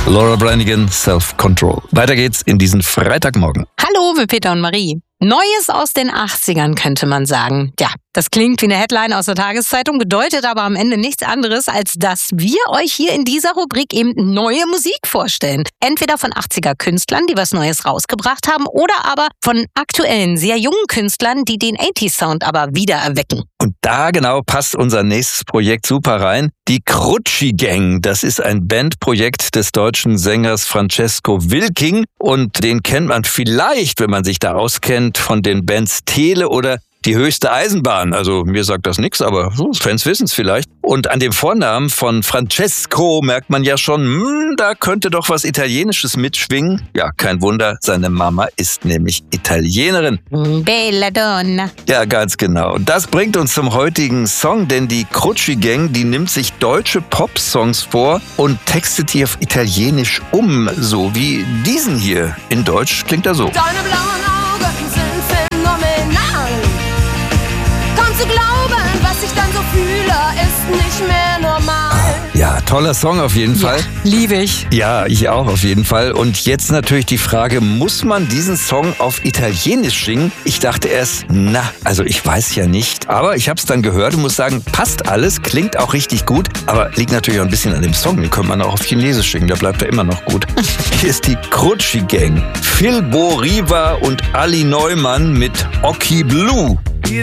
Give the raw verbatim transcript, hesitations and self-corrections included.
Laura Branigan, Self-Control. Weiter geht's in diesen Freitagmorgen. Hallo, wir Peter und Marie. Neues aus den achtzigern könnte man sagen. Ja, das klingt wie eine Headline aus der Tageszeitung, bedeutet aber am Ende nichts anderes, als dass wir euch hier in dieser Rubrik eben neue Musik vorstellen. Entweder von achtziger-Künstlern, die was Neues rausgebracht haben, oder aber von aktuellen, sehr jungen Künstlern, die den achtziger-Sound aber wieder erwecken. Und da genau passt unser nächstes Projekt super rein. Die Crucci Gang, das ist ein Bandprojekt des deutschen Sängers Francesco Wilking. Und den kennt man vielleicht, wenn man sich da auskennt, von den Bands Tele oder Die höchste Eisenbahn. Also mir sagt das nichts, aber Fans wissen es vielleicht. Und an dem Vornamen von Francesco merkt man ja schon, hm, da könnte doch was Italienisches mitschwingen. Ja, kein Wunder, seine Mama ist nämlich Italienerin. Bella Donna. Ja, ganz genau. Das bringt uns zum heutigen Song, denn die Crucci Gang, die nimmt sich deutsche Pop-Songs vor und textet die auf Italienisch um. So wie diesen hier. In Deutsch klingt er so. Deine blauen Augen sind phänomenal. Kaum zu glauben, was ich dann so fühle, ist nicht mehr normal. Ja, toller Song auf jeden Fall. Ja, liebe ich. Ja, ich auch auf jeden Fall. Und jetzt natürlich die Frage, muss man diesen Song auf Italienisch singen? Ich dachte erst, na, also ich weiß ja nicht. Aber ich habe es dann gehört und muss sagen, passt alles, klingt auch richtig gut. Aber liegt natürlich auch ein bisschen an dem Song. Den könnte man auch auf Chinesisch singen, da bleibt er immer noch gut. Hier ist die Crucci Gang. Phil Bo Riva und Ali Neumann mit Occhi Blue.